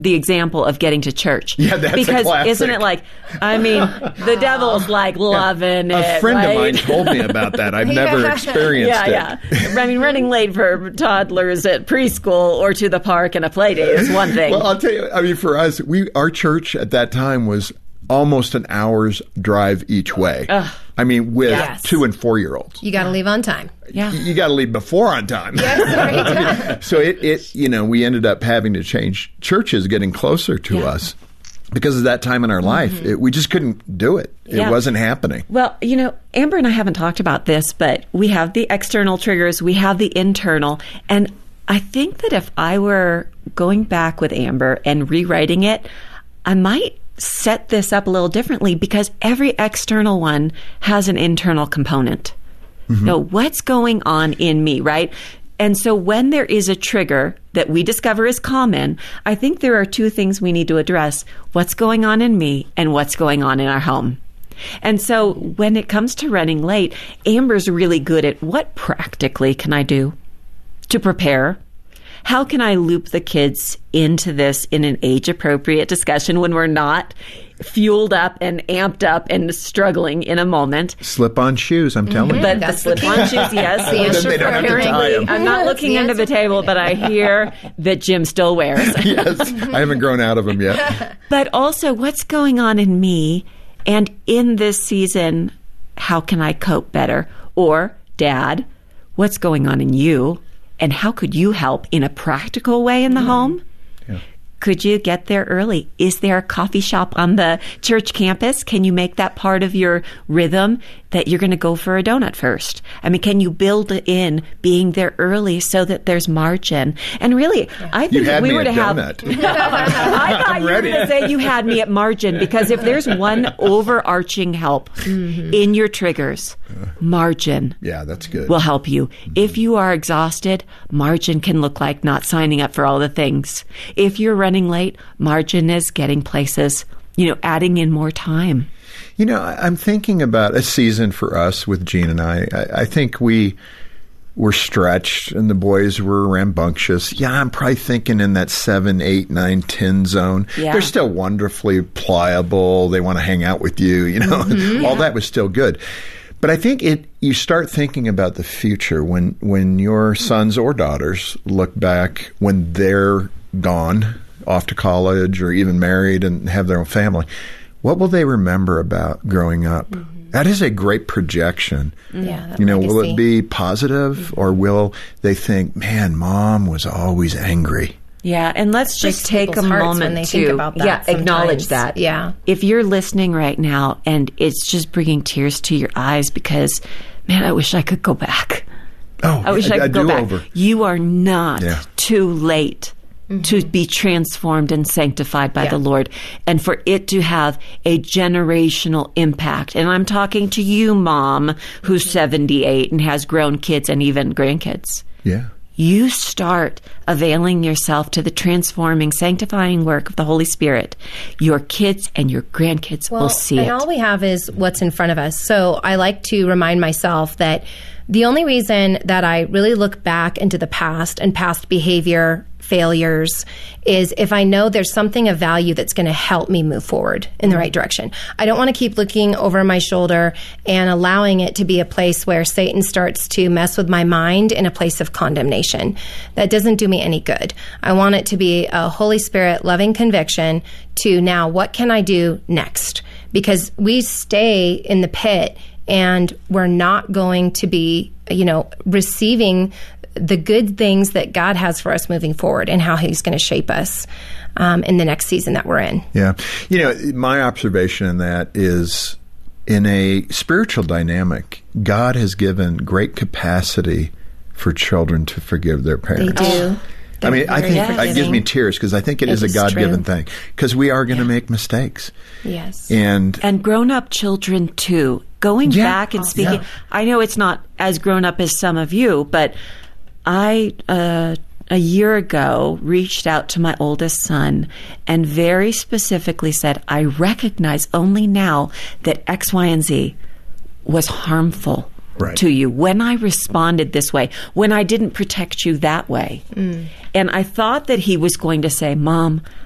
the example of getting to church. Yeah, that's because a classic. isn't it like, I mean, the devil's like loving it. A friend right? of mine told me about that. I've never experienced it. Yeah. I mean, running late for toddlers at preschool or to the park and a play date is one thing. Well, I'll tell you, I mean, for us, our church at that time was almost an hour's drive each way. I mean, with 2 and 4-year-olds. You got to leave on time. Yeah. You got to leave before on time. Yes, right. So we ended up having to change churches, getting closer to us. Because of that time in our life, we just couldn't do it. It wasn't happening. Well, Amber and I haven't talked about this, but we have the external triggers, we have the internal. And I think that if I were going back with Amber and rewriting it, I might set this up a little differently because every external one has an internal component. So what's going on in me, right? And so when there is a trigger that we discover is common, I think there are 2 things we need to address: what's going on in me and what's going on in our home. And so when it comes to running late, Amber's really good at what practically can I do to prepare? How can I loop the kids into this in an age-appropriate discussion when we're not fueled up and amped up and struggling in a moment? Slip-on shoes, I'm telling you. But the slip-on shoes, yes. The answer They don't have to tie 'em. I'm not looking under the table, but I hear that Jim still wears. Yes, I haven't grown out of them yet. But also, what's going on in me? And in this season, how can I cope better? Or, Dad, what's going on in you? And how could you help in a practical way in the home? Yeah. Could you get there early? Is there a coffee shop on the church campus? Can you make that part of your rhythm that you're going to go for a donut first? I mean, can you build in being there early so that there's margin? And really, I think if we were to have... donut. I thought you were going to say you had me at margin, because if there's one overarching help in your triggers, margin Yeah, that's good. will help you. If you are exhausted, margin can look like not signing up for all the things. If you're running late, margin is getting places, adding in more time. I'm thinking about a season for us with Jean and I. I think we were stretched and the boys were rambunctious. Yeah, I'm probably thinking in that 7, 8, 9, 10 zone. Yeah. They're still wonderfully pliable. They want to hang out with you, all that was still good. But I think you start thinking about the future when your sons or daughters look back when they're gone, off to college or even married and have their own family. What will they remember about growing up? That is a great projection. Yeah, will it be positive or will they think, man, Mom was always angry? Yeah, and let's just take a people's hearts when moment they to think about that acknowledge sometimes. that. Yeah. If you're listening right now and it's just bringing tears to your eyes because, man, I wish I could go back. Oh, I wish I could go back. over. You are not Yeah. too late to be transformed and sanctified by the Lord, and for it to have a generational impact. And I'm talking to you, Mom, who's 78 and has grown kids and even grandkids. Yeah. You start availing yourself to the transforming, sanctifying work of the Holy Spirit. Your kids and your grandkids will see and it. all we have is what's in front of us. So I like to remind myself that the only reason that I really look back into the past and past behavior failures is if I know there's something of value that's going to help me move forward in the right direction. I don't want to keep looking over my shoulder and allowing it to be a place where Satan starts to mess with my mind in a place of condemnation. That doesn't do me any good. I want it to be a Holy Spirit loving conviction to now, what can I do next? Because we stay in the pit and we're not going to be, receiving the good things that God has for us moving forward and how He's going to shape us in the next season that we're in. Yeah. My observation in that is in a spiritual dynamic, God has given great capacity for children to forgive their parents. They do. I mean, I think Very it gives me tears because I think it is a God-given thing because we are going to make mistakes. Yes. And grown-up children, too. Going back and speaking. Yeah. I know it's not as grown-up as some of you, but I, a year ago, reached out to my oldest son and very specifically said, I recognize only now that X, Y, and Z was harmful to you when I responded this way, when I didn't protect you that way. And I thought that he was going to say, Mom,